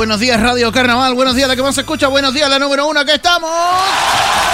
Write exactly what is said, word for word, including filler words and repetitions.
Buenos días, Radio Carnaval. Buenos días, la que más se escucha. Buenos días, la número uno. ¡Aquí estamos!